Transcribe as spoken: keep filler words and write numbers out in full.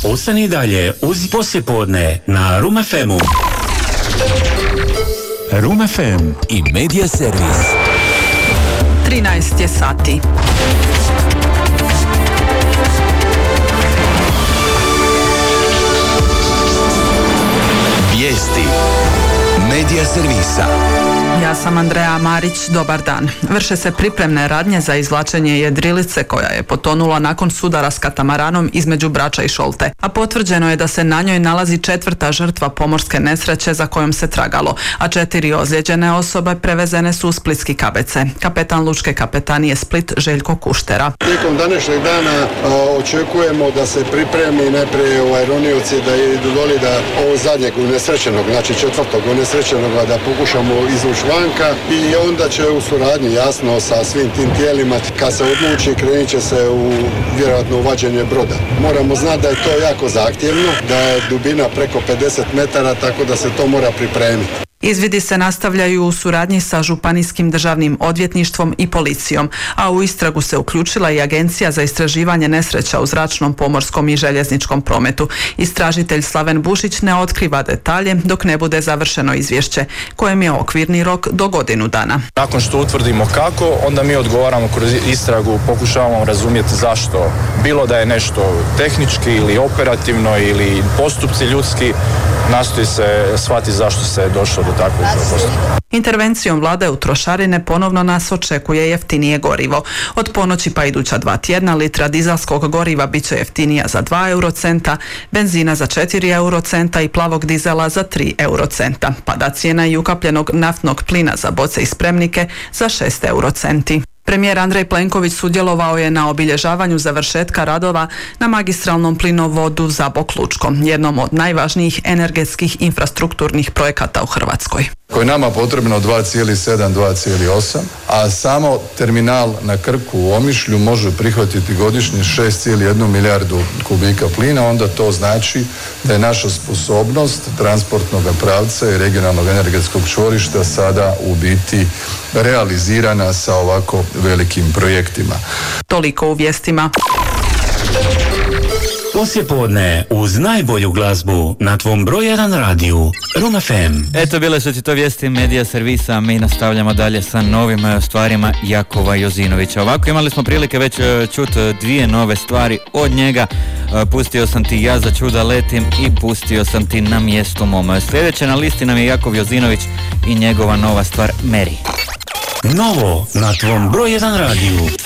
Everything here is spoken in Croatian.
Ostani dalje uz poslijepodne na Room ef emu. Room ef em i Media Servis. trinaest je sati. Vijesti Media Servisa. Ja sam Andreja Marić, dobar dan. Vrše se pripremne radnje za izvlačenje jedrilice koja je potonula nakon sudara s katamaranom između Brača i Šolte, a potvrđeno je da se na njoj nalazi četvrta žrtva pomorske nesreće za kojom se tragalo, a četiri ozlijeđene osobe prevezene su u splitski K B C. Kapetan Lučke kapetanije Split Željko Kuštera. Tijekom današnjeg dana a, očekujemo da se pripremi najprije ovaj ronioci da idu doli da ovo zadnjeg unesrećenog, znači četvrtog unesrećenog da pokušamo izvući vanka i onda će u suradnji jasno sa svim tim tijelima kad se odluči krenit će se u vjerojatno uvađenje broda. Moramo znati da je to jako zahtjevno, da je dubina preko pedeset metara, tako da se to mora pripremiti. Izvidi se nastavljaju u suradnji sa Županijskim državnim odvjetništvom i policijom, a u istragu se uključila i Agencija za istraživanje nesreća u zračnom, pomorskom i željezničkom prometu. Istražitelj Slaven Bušić ne otkriva detalje dok ne bude završeno izvješće, kojem je okvirni rok do godinu dana. Nakon što utvrdimo kako, onda mi odgovaramo kroz istragu, pokušavamo razumjeti zašto. Bilo da je nešto tehnički ili operativno ili postupci ljudski, nastoji se shvatiti zašto se je došlo do takvog postupka. Intervencijom vlade u trošarine ponovno nas očekuje jeftinije gorivo. Od ponoći pa iduća dva tjedna litra dizelskog goriva bit će jeftinija za dva eurocenta, benzina za četiri eurocenta i plavog dizela za tri eurocenta. Pada cijena i ukapljenog naftnog plina za boce i spremnike za šest eurocenti. Premijer Andrej Plenković sudjelovao je na obilježavanju završetka radova na magistralnom plinovodu Zabok-Lučko, jednom od najvažnijih energetskih infrastrukturnih projekata u Hrvatskoj. Koje je nama potrebno dva zarez sedam do dva zarez osam, a samo terminal na Krku u Omišlju može prihvatiti godišnje šest zarez jedna milijardu kubika plina, onda to znači da je naša sposobnost transportnog pravca i regionalnog energetskog čvorišta sada u biti realizirana sa ovako velikim projektima. Toliko u vijestima. Poslijepodne uz najbolju glazbu na tvom broj jedan radiju Room ef em. Eto, bile su ti to vijesti Medija Servisa, mi nastavljamo dalje sa novim eh, stvarima Jakova Jozinovića. Ovako, imali smo prilike već eh, čuti dvije nove stvari od njega. Eh, pustio sam ti Ja za čuda letim i pustio sam ti Na mjestu mom. Sljedeće na listi nam je Jakov Jozinović i njegova nova stvar Mary. Novo na tvom broj jedan radiju.